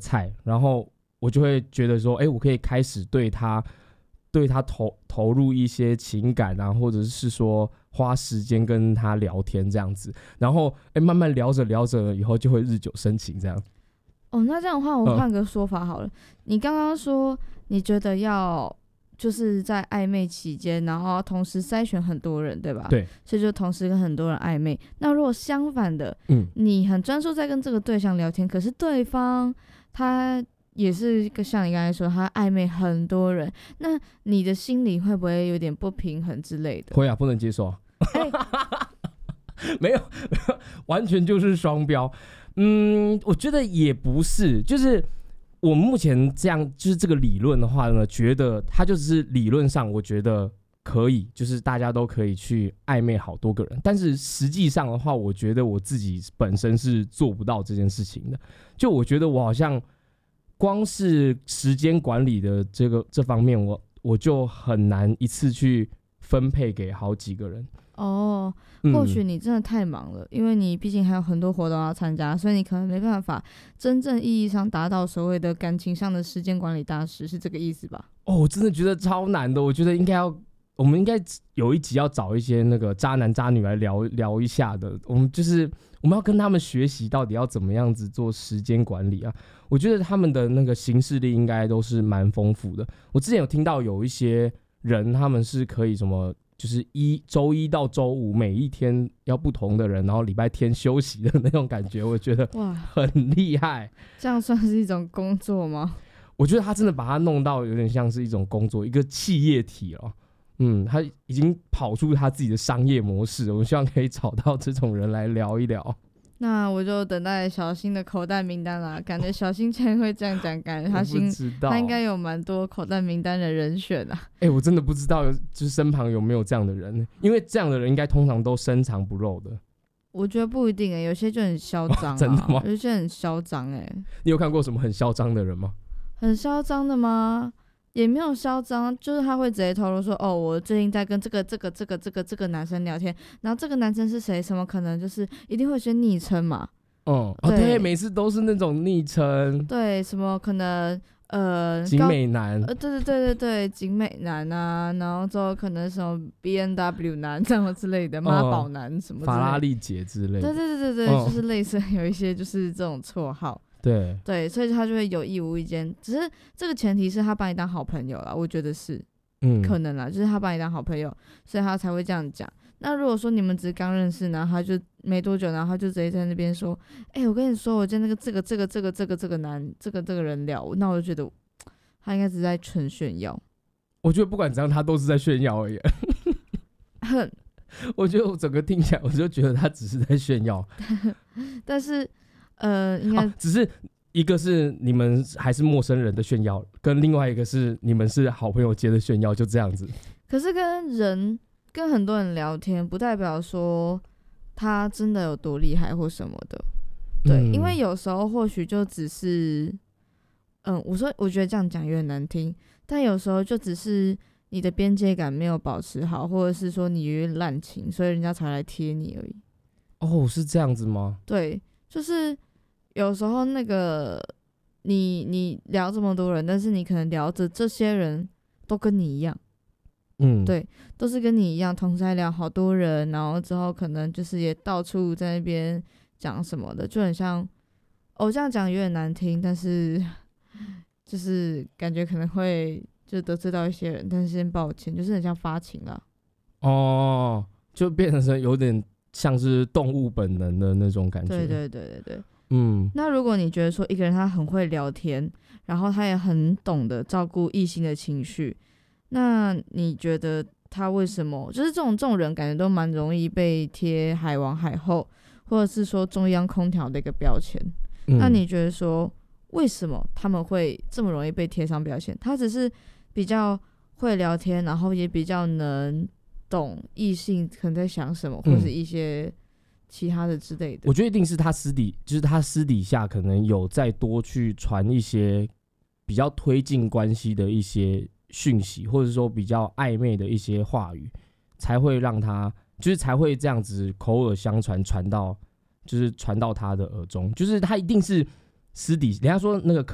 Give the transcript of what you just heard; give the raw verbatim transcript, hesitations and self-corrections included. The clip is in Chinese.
菜，然后我就会觉得说，哎、欸，我可以开始对他对他投投入一些情感啊，或者是说花时间跟他聊天这样子，然后哎、欸，慢慢聊着聊着以后就会日久生情这样。 哦，那这样的话，我换个说法好了。嗯、你刚刚说你觉得要就是在暧昧期间，然后同时筛选很多人，对吧？ 对， 所以就同时跟很多人暧昧。那如果相反的， 嗯， 你很专注在跟这个对象聊天，可是对方他也是像你刚才说，他暧昧很多人，那你的心里会不会有点不平衡之类的？ 会啊，不能接受。欸、没有，完全就是双标。嗯，我觉得也不是，就是我目前这样，就是这个理论的话呢，觉得它就是理论上，我觉得可以，就是大家都可以去暧昧好多个人，但是实际上的话，我觉得我自己本身是做不到这件事情的。就我觉得我好像光是时间管理的这个这方面，我我就很难一次去分配给好几个人。 哦，或许你真的太忙了、嗯、因为你毕竟还有很多活动要参加，所以你可能没办法真正意义上达到所谓的感情上的时间管理大师，是这个意思吧？ 哦，我真的觉得超难的，我觉得应该要我们应该有一集要找一些那个渣男渣女来聊聊一下的，我们就是我们要跟他们学习到底要怎么样子做时间管理啊。我觉得他们的那个行事历应该都是蛮丰富的。我之前有听到有一些人他们是可以什么就是一周一到周五每一天要不同的人，然后礼拜天休息的那种感觉，我觉得哇很厉害。 这样算是一种工作吗？ 我觉得他真的把它弄到有点像是一种工作，一个企业体哦。嗯，他已经跑出他自己的商业模式，我希望可以找到这种人来聊一聊。 那我就等待小新的口袋名单啦。感觉小新竟然会这样讲，感觉他心他应该有蛮多口袋名单的人选啊。 哎、欸，我真的不知道，就是身旁有没有这样的人，因为这样的人应该通常都深藏不露的。 我觉得不一定哎、欸，有些就很嚣张、啊哦， 真的吗？ 有些很嚣张哎。 你有看过什么很嚣张的人吗？ 很嚣张的吗？也没有嚣张，就是他会直接透露说，哦，我最近在跟这个这个这个这个这个男生聊天，然后这个男生是谁？什么可能就是一定会先昵称嘛。 嗯，哦对，每次都是那种昵称。 对，什么可能呃， 景美男， 呃，对对对对对，景美男啊，然后之后可能什么 B N W 男这样之类的，妈宝男什么之类的， 法拉利姐之类的。 对对对对对，哦、就是类似有一些就是这种绰号。 对对，所以他就会有意无意间，只是这个前提是他把你当好朋友啦，我觉得是，嗯，可能啦，就是他把你当好朋友，所以他才会这样讲。那如果说你们只是刚认识，然后他就没多久，然后他就直接在那边说，哎、欸，我跟你说，我跟那个这个这个这个这个这个男这个这个人聊，那我就觉得他应该只是在纯炫耀。 我觉得不管怎样，他都是在炫耀而已。 很， 我觉得我整个听起来，我就觉得他只是在炫耀， 但是。呃，应该、 啊、只是一个是你们还是陌生人的炫耀，跟另外一个是你们是好朋友间的炫耀，就这样子。 可是跟人跟很多人聊天，不代表说他真的有多厉害或什么的。对、嗯，因为有时候或许就只是，嗯，我说我觉得这样讲有点难听，但有时候就只是你的边界感没有保持好，或者是说你有点滥情，所以人家才来贴你而已。 哦，是这样子吗？ 对，就是。有时候那个你你聊这么多人，但是你可能聊着这些人都跟你一样，嗯，对，都是跟你一样，同时还聊好多人，然后之后可能就是也到处在那边讲什么的，就很像，我、哦、这样讲有点难听，但是就是感觉可能会就得罪到一些人，但是先抱歉，就是很像发情啦。 哦，就变成有点像是动物本能的那种感觉。 对对对对对。 嗯， 那如果你觉得说一个人他很会聊天，然后他也很懂得照顾异性的情绪，那你觉得他为什么就是这种这种人感觉都蛮容易被贴海王海后，或者是说中央空调的一个标签、嗯、那你觉得说为什么他们会这么容易被贴上标签？他只是比较会聊天，然后也比较能懂异性可能在想什么，或是一些其他的之类的。 我觉得一定是他私底，就是他私底下可能有再多去传一些比较推进关系的一些讯息，或者说比较暧昧的一些话语，才会让他就是才会这样子口耳相传，传到就是传到他的耳中。就是他一定是私底，人家说那个